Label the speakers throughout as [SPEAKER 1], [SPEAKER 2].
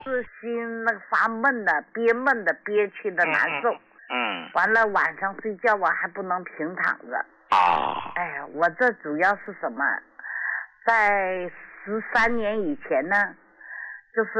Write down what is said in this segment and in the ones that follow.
[SPEAKER 1] 是心那个发闷的，憋屈的难受。完了晚上睡觉我还不能平躺着。哎呀，我这主要是什么？在13年以前呢，就是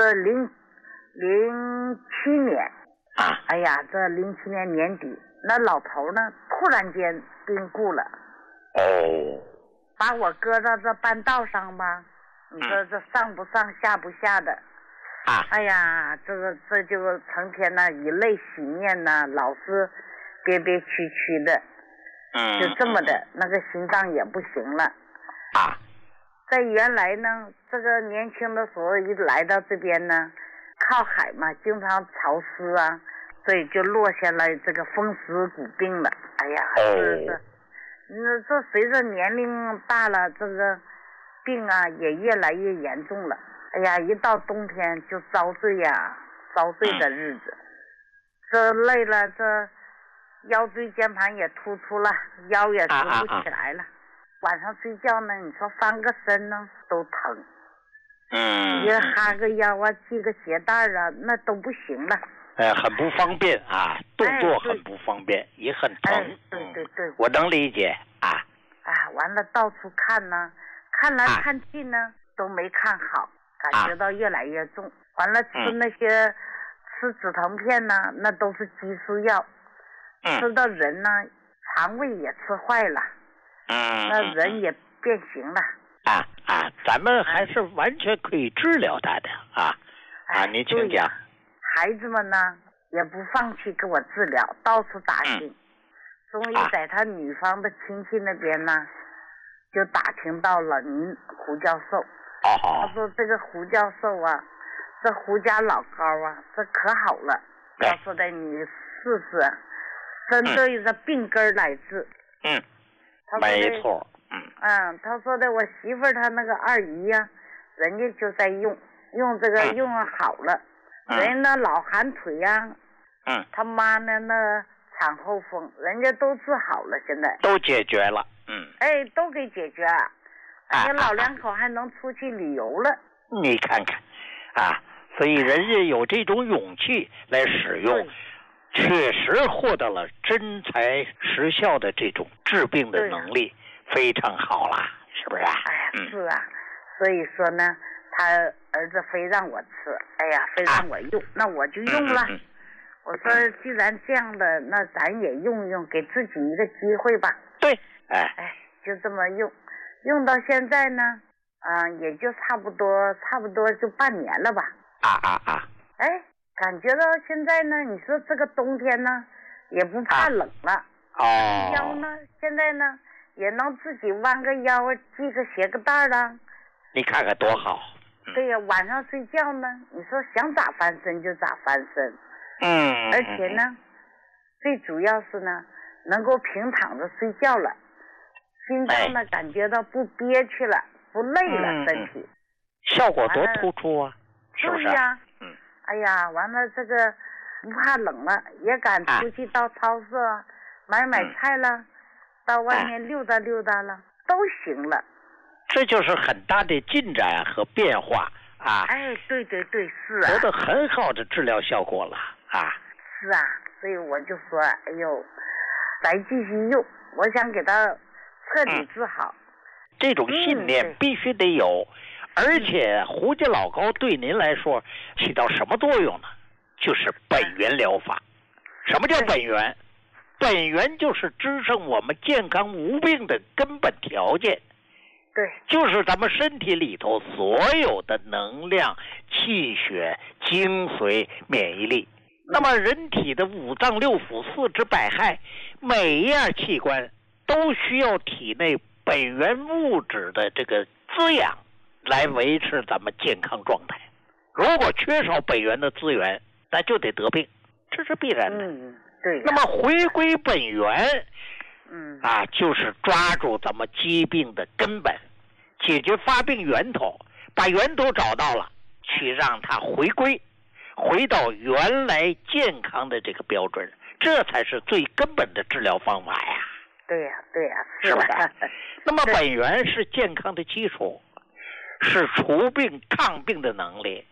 [SPEAKER 1] 07年。哎呀，这07年年底，那老头呢突然间病故了。把我搁到这半道上吧，你说这上不上下不下的。哎呀，这就成天呢以泪洗面呢，老是憋屈的。就这么的，那个心脏也不行了。在原来呢，这个年轻的时候一来到这边呢，靠海嘛，经常潮湿啊，所以就落下了这个风湿骨病了。哎呀，这随着年龄大了，这个病啊也越来越严重了。哎呀，一到冬天就遭罪的日子。这累了，这腰椎间盘也突出了，腰也直不起来了。晚上睡觉呢，你说翻个身呢都疼。一哈个腰啊，系个鞋带啊，那都不行了。
[SPEAKER 2] 很不方便啊，动作很不方便，也很疼。
[SPEAKER 1] 对，
[SPEAKER 2] 我能理解
[SPEAKER 1] 完了到处看呢，看来看去呢都没看好，感觉到越来越重。完了吃那些吃止疼片呢，那都是激素药，吃到人呢肠胃也吃坏了。那人也变形了。
[SPEAKER 2] 咱们还是完全可以治疗他的您请讲。
[SPEAKER 1] 孩子们呢也不放弃给我治疗，到处打听。终于在他女方的亲戚那边呢，就打听到了您胡教授。他说这个胡教授啊，这胡家老高啊，这可好了。他说的你试试，针对着病根来治。
[SPEAKER 2] 没错。
[SPEAKER 1] 他说的我媳妇儿她那个二姨呀，人家就在用这个用好了。人家那老寒腿呀，他妈呢那产后风，人家都治好了，现在
[SPEAKER 2] 都解决了。
[SPEAKER 1] 都给解决了。人家老两口还能出去旅游了。
[SPEAKER 2] 你看看所以人家有这种勇气来使用，确实获得了真材实效的这种治病的能力，非常好啦，是不是
[SPEAKER 1] 是啊，所以说呢，他儿子非让我吃，非让我用，那我就用了。我说既然这样的，那咱也用，给自己一个机会吧。
[SPEAKER 2] 对，
[SPEAKER 1] 就这么用到现在呢，也就差不多就半年了吧。感觉到现在呢，你说这个冬天呢，也不怕冷了。腰呢，现在呢也能自己弯个腰，系个鞋个带了。
[SPEAKER 2] 你看看多好。
[SPEAKER 1] 对呀，晚上睡觉呢，你说想咋翻身就咋翻身。而且呢，最主要是呢，能够平躺着睡觉了，心脏呢感觉到不憋屈了，不累了，身体
[SPEAKER 2] 效果多突出啊，是不是？
[SPEAKER 1] 对呀。哎呀，完了这个不怕冷了，也敢出去到超市买菜了，到外面溜达了，都行了。
[SPEAKER 2] 这就是很大的进展和变化
[SPEAKER 1] 对，是
[SPEAKER 2] 得到很好的治疗效果了
[SPEAKER 1] 是啊，所以我就说，咱继续用，我想给他彻底治好。
[SPEAKER 2] 这种信念必须得有。而且胡家老高对您来说起到什么作用呢？就是本源疗法。什么叫本源？本源就是支撑我们健康无病的根本条件。就是咱们身体里头所有的能量、气血、精髓、免疫力。那么人体的五脏六腑、四肢百骸，每一样器官都需要体内本源物质的这个滋养，来维持咱们健康状态。如果缺少本源的资源，那就得得病，这是必然的。那么回归本源，就是抓住咱们疾病的根本，解决发病源头，把源头找到了，去让它回到原来健康的这个标准，这才是最根本的治疗方法呀。
[SPEAKER 1] 对呀，
[SPEAKER 2] 是不是？那么本源是健康的基础，是除病抗病的能力，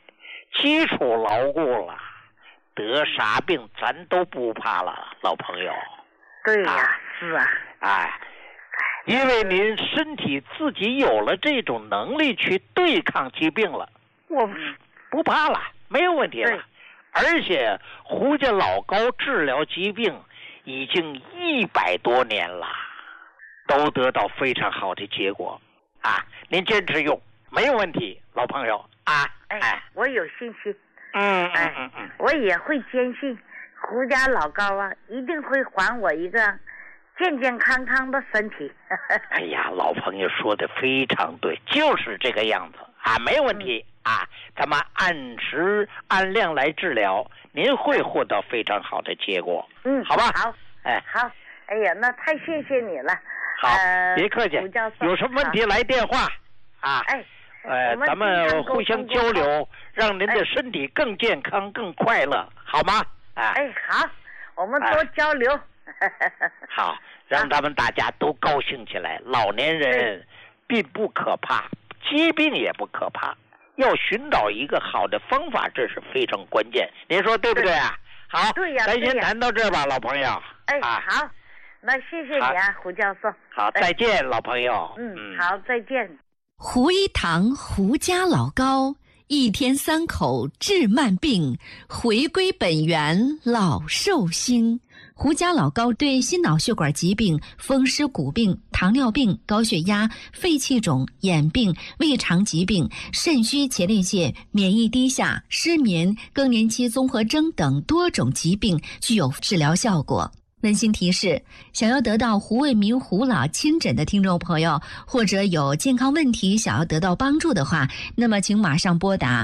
[SPEAKER 2] 基础牢固了，得啥病咱都不怕了，老朋友。
[SPEAKER 1] 对呀，是啊。
[SPEAKER 2] 哎，因为您身体自己有了这种能力去对抗疾病了，我不怕了，没有问题了。而且胡家老高治疗疾病已经100多年了，都得到非常好的结果啊！您坚持用，没有问题，老朋友啊！
[SPEAKER 1] 我有信心。我也会坚信胡家老高啊，一定会还我一个健健康康的身体。
[SPEAKER 2] 哎呀，老朋友说的非常对，就是这个样子啊，没有问题啊！咱们按时按量来治疗，您会获得非常好的结果。好吧？
[SPEAKER 1] 好，好。哎呀，那太谢谢你了。
[SPEAKER 2] 好，别客气。有什么问题来电话啊？咱们互相交流，让您的身体更健康、更快乐，好吗？
[SPEAKER 1] 好，我们多交流。
[SPEAKER 2] 好，让咱们大家都高兴起来。老年人并不可怕，疾病也不可怕，要寻找一个好的方法，这是非常关键。您说对不对啊？好，
[SPEAKER 1] 对呀，
[SPEAKER 2] 咱先谈到这儿吧，老朋友。
[SPEAKER 1] 好，那谢谢你啊，胡教授。
[SPEAKER 2] 好，再见，老朋友。
[SPEAKER 1] 好，再见。
[SPEAKER 3] 胡一堂胡家老高，一天3口治慢病，回归本源老寿星。胡家老高对心脑血管疾病、风湿骨病、糖尿病、高血压、肺气肿、眼病、胃肠疾病、肾虚前列腺、免疫低下、失眠、更年期综合征等多种疾病具有治疗效果。温馨提示：想要得到胡卫民胡老亲诊的听众朋友，或者有健康问题想要得到帮助的话，那么请马上拨打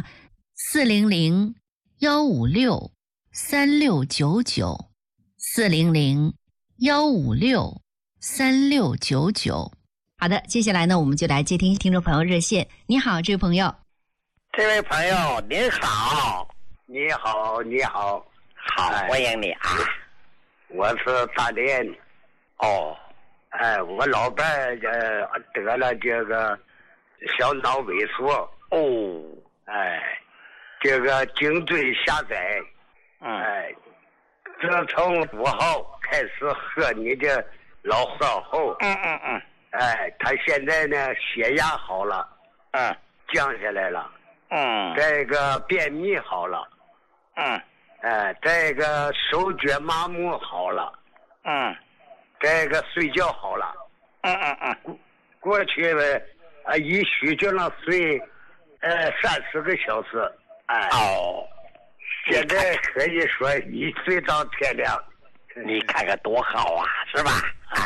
[SPEAKER 3] 400-156-3699 400-156-3699。好的，接下来呢，我们就来接听听众朋友热线。你好，这位朋友。
[SPEAKER 2] 这位朋友您好。
[SPEAKER 4] 你好，你好。
[SPEAKER 2] 好，欢迎你啊。
[SPEAKER 4] 我是大连。我老伴得了这个小脑萎缩。这个颈椎狭窄。自从5号开始喝你的老喝后。他现在呢血压好了。降下来了。这个便秘好了。这个手脚麻木好了。这个睡觉好了。过去一宿就能睡30个小时。现在可以说一睡到天亮。
[SPEAKER 2] 你看看多好啊，是吧？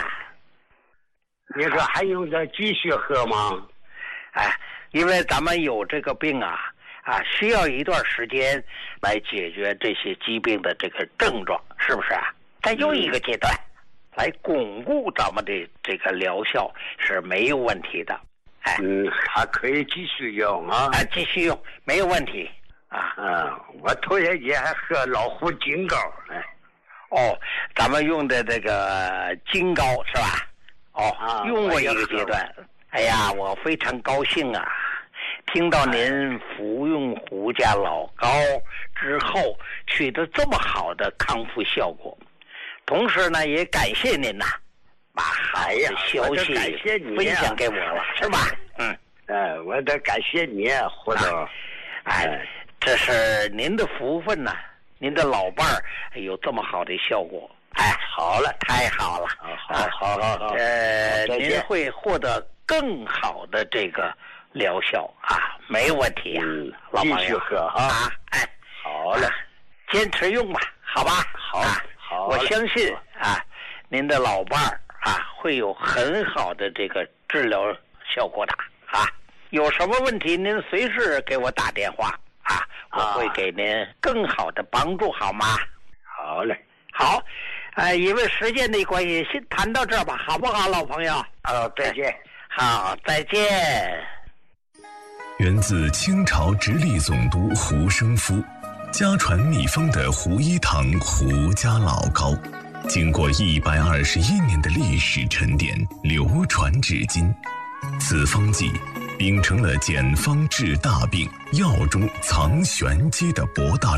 [SPEAKER 4] 你说还用得继续喝吗？
[SPEAKER 2] 因为咱们有这个病需要一段时间来解决这些疾病的这个症状，是不是啊？再用一个阶段来巩固咱们的这个疗效是没有问题的。
[SPEAKER 4] 还可以继续用啊。
[SPEAKER 2] 继续用没有问题。
[SPEAKER 4] 我头些节还喝老虎金膏。
[SPEAKER 2] 咱们用的这个金膏是吧？用过一个阶段。哎呀，我非常高兴啊！听到您服用胡家老高之后取得这么好的康复效果，同时呢也感谢您把好的消息分享给我了，是吧？
[SPEAKER 4] 我得感谢你，胡总。
[SPEAKER 2] 这是您的福分呐，您的老伴儿有这么好的效果。好了，太好了。好。您会获得更好的这个疗效没问题老朋友。
[SPEAKER 4] 继续喝
[SPEAKER 2] 好了，坚持用吧，好吧？
[SPEAKER 4] 好，
[SPEAKER 2] 我相信您的老伴儿会有很好的这个治疗效果的有什么问题您随时给我打电话我会给您更好的帮助，好吗？
[SPEAKER 4] 好嘞。
[SPEAKER 2] 好，因为时间的关系，先谈到这儿吧，好不好，老朋友？
[SPEAKER 4] 再见。
[SPEAKER 2] 好，再见。
[SPEAKER 5] 源自清朝直隶总督胡生夫，家传秘方的胡一堂胡家老高，经过121年的历史沉淀，流传至今。此方剂秉承了简方治大病、药中藏玄机的博大